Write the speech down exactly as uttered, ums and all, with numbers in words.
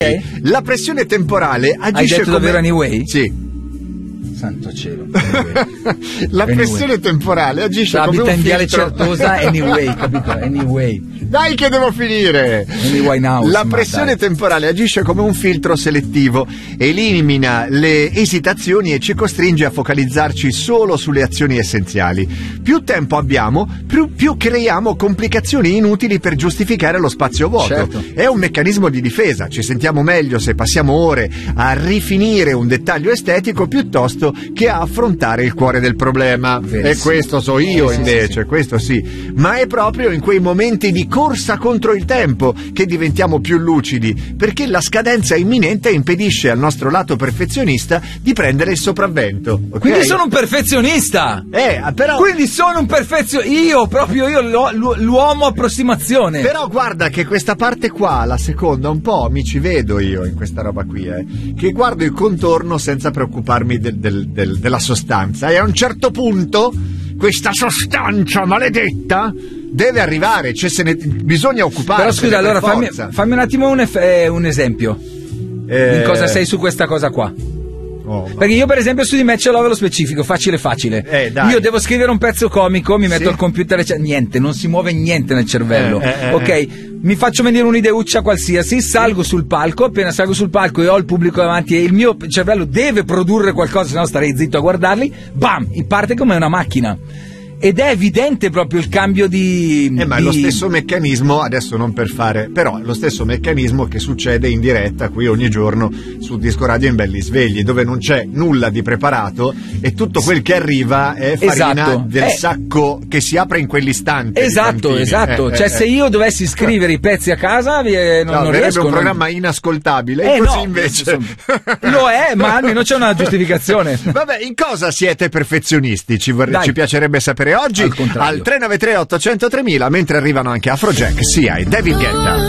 Okay. La pressione temporale agisce Hai detto come... davvero anyway? Sì. Santo cielo. Anyway. La Anyway. pressione temporale agisce come Abita un in Viale filtro. Certosa, anyway, capito? Anyway. Dai che devo finire. Anyway now, La ma pressione dai. temporale agisce come un filtro selettivo, elimina le esitazioni e ci costringe a focalizzarci solo sulle azioni essenziali. Più tempo abbiamo, più, più creiamo complicazioni inutili per giustificare lo spazio vuoto. Certo. È un meccanismo di difesa, ci sentiamo meglio se passiamo ore a rifinire un dettaglio estetico piuttosto che a affrontare il cuore del problema. Verissimo. E questo so io Eh, sì, invece, sì, sì. questo sì. Ma è proprio in quei momenti di corsa contro il tempo che diventiamo più lucidi, perché la scadenza imminente impedisce al nostro lato perfezionista di prendere il sopravvento. Ok? Quindi sono un perfezionista. Eh, però... Quindi sono un perfezionista. Io, proprio io, l'u- l'u- l'uomo approssimazione. Però guarda che questa parte qua, la seconda, un po' mi ci vedo io in questa roba qui, eh, che guardo il contorno senza preoccuparmi del, del, del, della sostanza, e a un certo punto questa sostanza maledetta deve arrivare, cioè se ne bisogna occuparsi. Però scusa, allora fammi, fammi un attimo un, eff- eh, un esempio. Eh... In cosa sei su questa cosa qua? Oh, ma... Perché io per esempio su di me ce l'ho lo specifico, facile facile. Eh, dai. Io devo scrivere un pezzo comico, mi metto Sì. al computer e c'è niente, non si muove niente nel cervello. Eh, eh, eh, ok, eh. mi faccio venire un'ideuccia qualsiasi, salgo sul palco, appena salgo sul palco e ho il pubblico davanti e il mio cervello deve produrre qualcosa, se no starei zitto a guardarli, bam, parte come una macchina. Ed è evidente proprio il cambio di... Eh, ma di... è lo stesso meccanismo, adesso non per fare, però è lo stesso meccanismo che succede in diretta qui ogni giorno su Disco Radio in Belli Svegli, dove non c'è nulla di preparato e tutto quel che arriva è farina Esatto. del Eh. sacco che si apre in quell'istante. Esatto, di Fantini. esatto. Eh, cioè eh, se eh. io dovessi scrivere i pezzi a casa eh, non, No, non verrebbe riesco. un non- programma inascoltabile, Eh, così no, invece... Lo è, ma almeno c'è una giustificazione. Vabbè, in cosa siete perfezionisti? Ci, vorre- Dai. ci piacerebbe sapere oggi Al contrario. al tre nove tre otto zero zero tremila, mentre arrivano anche Afrojack, Sia e David Guetta.